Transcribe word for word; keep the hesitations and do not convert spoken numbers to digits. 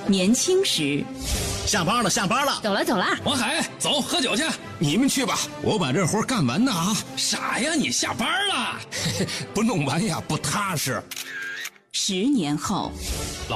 年轻时。 下班了，下班了， 走了走了。 王海，走，喝酒去。 你们去吧，我把这活干完呢啊！ 傻呀，你下班了？ 不弄完呀，不踏实。 十年后。